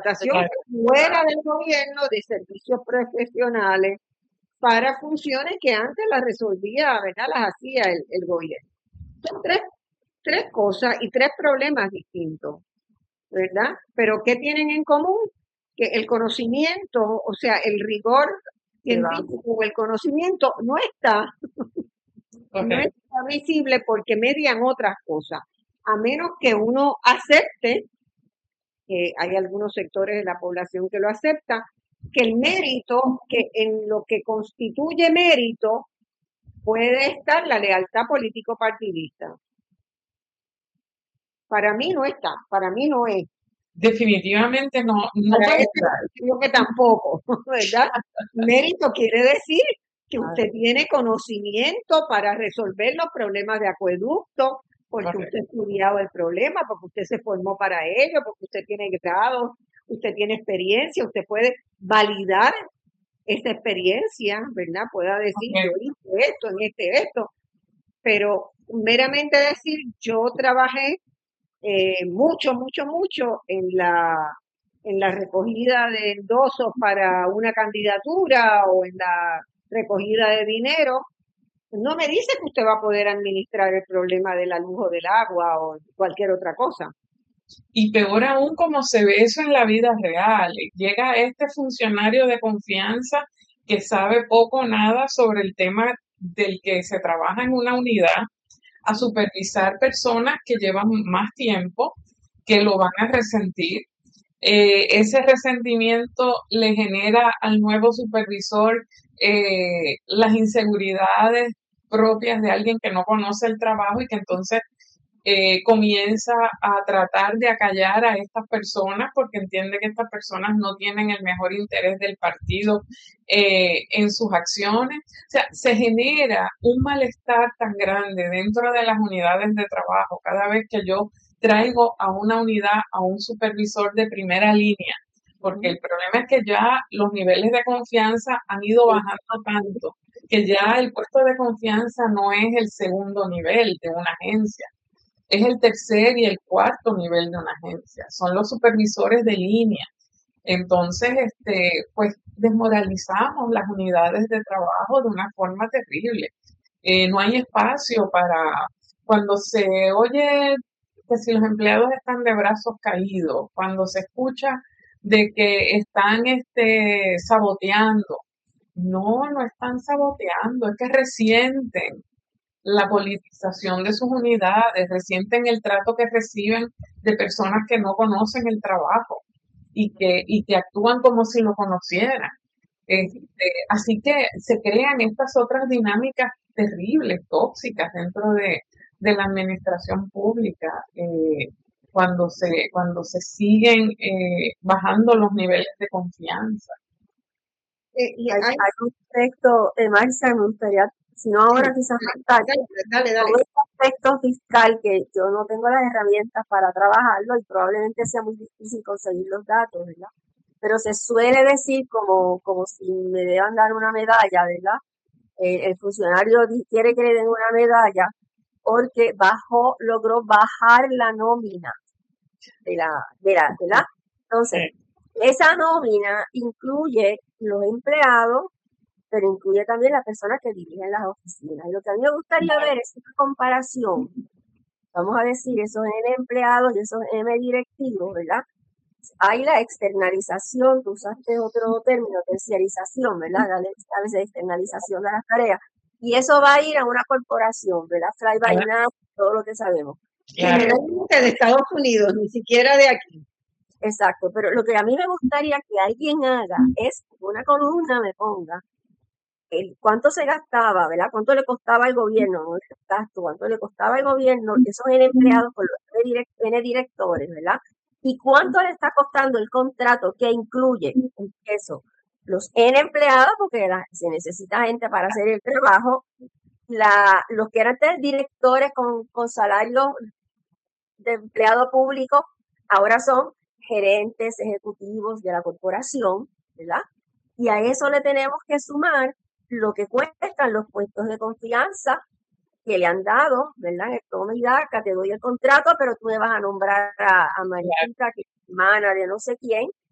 contratación fuera del gobierno de servicios profesionales para funciones que antes las resolvía, ¿verdad? Las hacía el gobierno. Son tres cosas y tres problemas distintos, ¿verdad? Pero ¿qué tienen en común? Que el conocimiento, o sea, el rigor científico, el conocimiento no está visible porque median otras cosas, a menos que uno acepte, hay algunos sectores de la población que lo aceptan, que el mérito, que en lo que constituye mérito, puede estar la lealtad político-partidista. Para mí no está, para mí no es. Definitivamente no para creo que tampoco, ¿verdad? Mérito quiere decir que usted tiene conocimiento para resolver los problemas de acueducto, porque usted ha estudiado el problema, porque usted se formó para ello, porque usted tiene grado, usted tiene experiencia, usted puede validar esa experiencia, ¿verdad? Pueda decir, yo hice esto, esto, pero meramente decir, yo trabajé mucho en la recogida de endosos para una candidatura o en la recogida de dinero, no me dice que usted va a poder administrar el problema de la luz o del agua o cualquier otra cosa. Y peor aún, como se ve eso en la vida real. Llega este funcionario de confianza que sabe poco o nada sobre el tema del que se trabaja en una unidad, a supervisar personas que llevan más tiempo, que lo van a resentir. Ese resentimiento le genera al nuevo supervisor las inseguridades propias de alguien que no conoce el trabajo y que entonces comienza a tratar de acallar a estas personas porque entiende que estas personas no tienen el mejor interés del partido en sus acciones. O sea, se genera un malestar tan grande dentro de las unidades de trabajo cada vez que yo traigo a una unidad a un supervisor de primera línea, porque el problema es que ya los niveles de confianza han ido bajando tanto que ya el puesto de confianza no es el segundo nivel de una agencia, es el tercer y el cuarto nivel de una agencia, son los supervisores de línea. Entonces, pues desmoralizamos las unidades de trabajo de una forma terrible. No hay espacio para, cuando se oye que si los empleados están de brazos caídos, cuando se escucha de que están saboteando. No están saboteando, es que resienten la politización de sus unidades, resienten el trato que reciben de personas que no conocen el trabajo y que actúan como si lo conocieran. Así que se crean estas otras dinámicas terribles, tóxicas dentro de la administración pública, cuando se siguen bajando los niveles de confianza. Y hay un aspecto, Marcia, me gustaría, si no ahora quizás más tarde, dale. Todo este aspecto fiscal que yo no tengo las herramientas para trabajarlo y probablemente sea muy difícil conseguir los datos, ¿verdad? Pero se suele decir como si me deban dar una medalla, ¿verdad? El funcionario quiere que le den una medalla porque logró bajar la nómina ¿verdad? Entonces, esa nómina incluye los empleados, pero incluye también las personas que dirigen las oficinas. Y lo que a mí me gustaría ver es una comparación, vamos a decir, esos N empleados y esos M directivos, ¿verdad? Hay la externalización, tú usaste otro término, terciarización, ¿verdad? A veces externalización de las tareas. Y eso va a ir a una corporación, ¿verdad? Fly by night, todo lo que sabemos. Generalmente de Estados Unidos, ni siquiera de aquí. Exacto, pero lo que a mí me gustaría que alguien haga es una columna me ponga cuánto se gastaba, ¿verdad? Cuánto le costaba al gobierno, no el gasto, cuánto le costaba al gobierno esos N empleados con los N directores, ¿verdad? Y cuánto le está costando el contrato que incluye eso, los N empleados, porque se necesita gente para hacer el trabajo, los que eran antes directores con salarios de empleado público, ahora son gerentes ejecutivos de la corporación, ¿verdad? Y a eso le tenemos que sumar lo que cuestan los puestos de confianza que le han dado, ¿verdad? En toma y daca, te doy el contrato, pero tú me vas a nombrar a Mariquita, que es hermana de no sé quién,